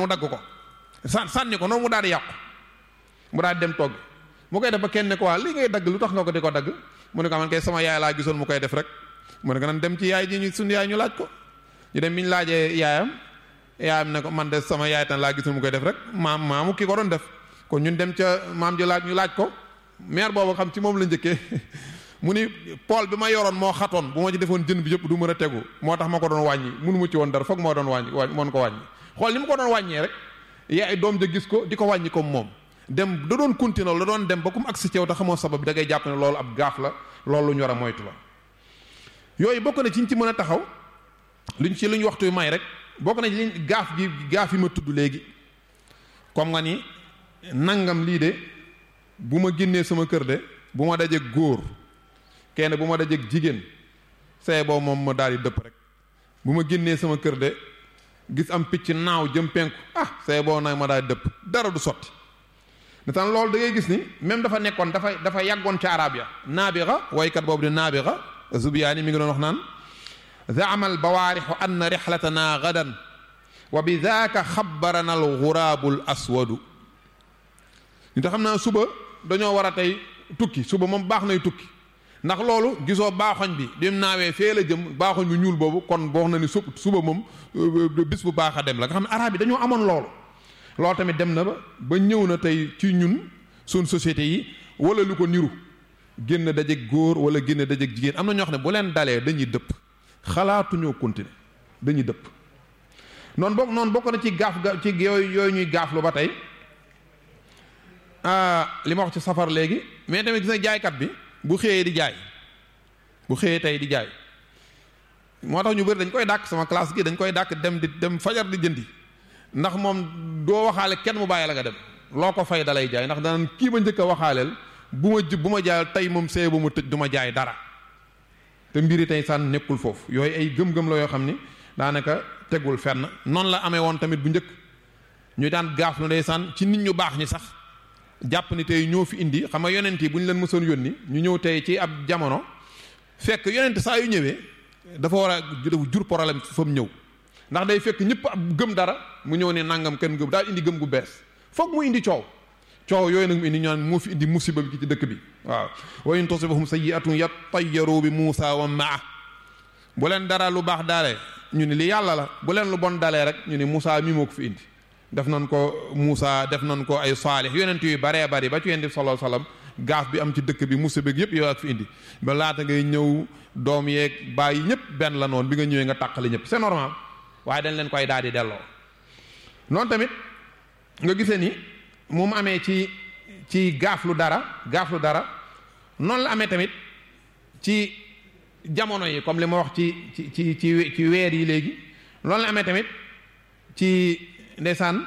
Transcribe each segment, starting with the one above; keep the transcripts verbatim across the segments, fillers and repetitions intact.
mu dagg ko sa sànni ko noonu mu daal di yàqu mu daal di dem togg mu koy def ba kenn ne ko waa lii ngay dagg lu tax nga ko di ko dagg mu ne ko man kay sama yaay laa gisoon mu koy def rek mu ne ko nan dem ci yaay ji ñu suñu yaay ñu laaj ko ñu dem bi ñu laajee yaayam yaayam ne ko man de sama yaay tan laa gisoon mu koy def rek maam maamu ki ko doon def kon ñun dem ca maam ji laaj ñu laaj ko mère boobu xam ci moom la njëkkee mu ni pool bi ma yoroon moo xatoon bu ma ci defoon jën bi yëpp du mën a tegu moo tax ma ko doon wàññi mënu mu ci woon dara foog moo doon wàññi wàññi moon ko wàññi xool ni mu ko doon wàññee rek yaay doom ja gis ko di ko wàññi comme moom dem da doon continuer la doon dem ba ku mu agsi ci yow te xamoo sabab bi da ngay jàpp ne loolu ab gaaf la loolu lu ñu war a moytu la yooyu bokk na ci ñu ci mën a taxaw luñ ci luñ waxtu may rek bokk na ci liñ gaaf gi gaaf yi ma tudd léegi comme nga ni nangam lii de bu ma génnee sama kër de bu ma dajeeg góor kenn bu ma dajeeg jigéen see boo moom ma daal di dëpp rek bu ma génnee sama kër de gis am picc naaw jëm penku ah see boo nag ma daal di dëpp dara du sotti ne tan loolu da ngay gis ni même dafa nekkoon dafa dafa yàggoon ca arab ya naabixa waykat boobu di naabixa Zubiyaani mi ngi doon wax naan zaama al bawaarixu anna rixlatana gadan wa bi daaka xabbarana al guraabu al aswadu ñu te xam naa suba dañoo war a tey tukki suba moom baax nay tukki ndax loolu gisoo baaxoñ bi bi mu naawee fee la jëm baaxoñ bi ñuul boobu kon boo na ni su suba moom bis bu baax a dem la nga xam ne arab yi dañoo amoon loolu loolu tamit dem na ba ba ñëw na tey ci ñun suñ société yi wala lu ko niru génn dajeeg góor wala génn dajeeg jigéen am na ñoo xam ne bu leen dalee dañuy dëpp xalaatuñoo continuer dañuy dëpp noonu bokk noonu bokk na ci gaaf ga ci yooyu yooyu ñuy gaaflu ba tey li ma wax ci safar léegi mais tamit gis na jaaykat bi bu xëyee di jaay bu xëyee tey di jaay moo tax ñu bëri dañ koy dàkk sama classe gi dañ koy dàkk dem di dem fajar di jëndi ndax moom doo waxaale kenn mu bàyyi la nga dem loo ko fay dalay jaay ndax danaan kii ma njëkk a waxaaleel bu ma jub bu ma jaayal tey moom see ba ma tëj du ma jaay dara te mbiri tey sànn nekkul foofu yooyu ay gëm-gëm la yoo xam ni daanaka tegul fenn noonu la amee woon tamit bu njëkk ñu daan gaaf lu ndeysaan ci nit ñu baax ñi sax jàpp ni tey ñoo fi indi xam nga yonent yi bu ñu leen mësoon yónni ñu ñëw tey ci ab jamono fekk yonent saa yu ñëwee dafa war a jur problème fa mu ñëw ndax day fekk ñëpp ab gëm dara mu ñëw ne nangam kenn gëm daal indi gëm gu bees foog mu indi coow coow yooyu nag mu indi ñaan moo fi indi musiba bi ci dëkk bi waaw wa in tusibhum sayyi'atun yattayyaru bi Muusa wa maa bu leen dara lu baax dalee ñu ni li yàlla la bu leen lu bon dalee rek ñu ni Muusa mi moo ko fi indi def nañ ko Muusa def nañ ko ay Saalix yonent yu baree bari ba ci yonent bi sallallahu alayhi wasallam gaaf bi am ci dëkk bi musiba bi yëpp yow ak fi indi ba laata ngay ñëw doom yeeg bàyyi ñëpp benn la noonu bi nga ñëwee nga tàqali ñëpp c'est normal waaye dañ leen koy daal di delloo noonu tamit nga gisee ni moom amee ci ci gaaflu dara gaaflu dara noonu la amee tamit ci jamono yi comme li ma wax ci ci ci ci ci weer yi léegi noonu la amee tamit ci ndeysaan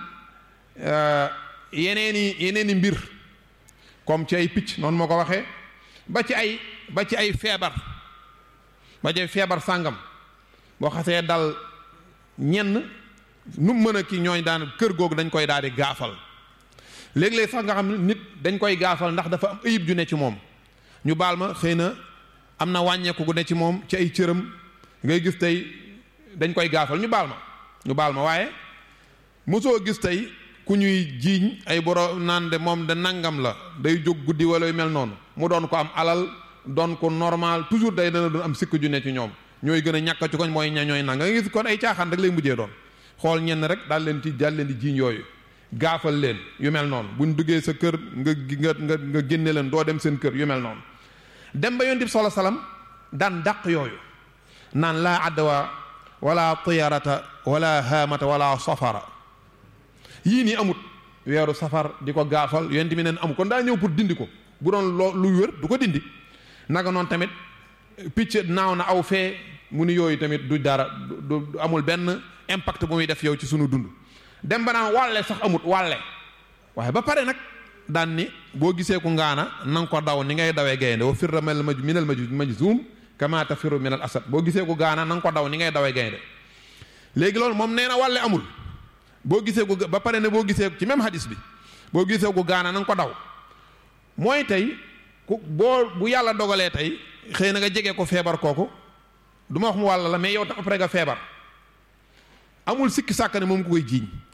yeneeni yeneeni mbir comme ci ay picc noonu moo ko waxee ba ci ay ba ci ay feebar ba ci ay feebar sàngam boo xasee dal ñenn nu mën a kii ñooñ daan kër googu dañ koy daal di gaafal léeg-léeg sax nga xam ne nit dañ koy gaafal ndax dafa am ayib ju ne ci moom ñu baal ma xëy na am na wàññeeku gu ne ci moom ci ay cëram ngay gis tey dañ koy gaafal ñu baal ma ñu baal ma waaye mosoo gis tey ku ñuy jiiñ ay boro naan de moom de nangam la day jóg guddi wala yu mel noonu mu doon ko am alal doon ko normal toujours day dana doon am sikk ju ne ci ñoom ñooy gën a ñàkk ci koñ mooy ña ñooy nanga nga gis kon ay caaxaan rek lay mujjee doon xool ñenn rek daal leen ci daal leen di jiiñ yooyu gaafal leen yu mel noonu buñ duggee sa kër nga nga nga nga génne leen doo dem seen kër yu mel noonu dem ba yonent bi sallallahu alayhi wasallam daan dàq yooyu naan laa adwa wala tiyarata wala haamata wala safara yii nii amut weeru safar di ko gaafal yonent bi neen amu kon daa ñëw pour dindi ko bu doon loo lu wér du ko dindi naka noonu tamit picc naaw na aw fee mu ni yooyu tamit du dara du amul benn impact bu muy def yow ci sunu dund dem ba naan wàlle sax amut wàlle waaye ba pare nag daan ni boo gisee ku ngaana na nga ko daw ni ngay dawee gaynde wa firra minal majzum kama tafirru minal asad boo gisee ku gaana na nga ko daw ni ngay dawee gaynde léegi loolu moom nee na wàlle amul boo gisee ku ba pare ne boo gisee ci même hadis bi boo gisee ku gaana na nga ko daw mooy tey ku boo bu yàlla dogalee tey xëy na nga jege ko feebar kooku du ma wax mu wàll la mais yow tam après nga feebar amul sikki sàkk ne moom ku koy jiiñ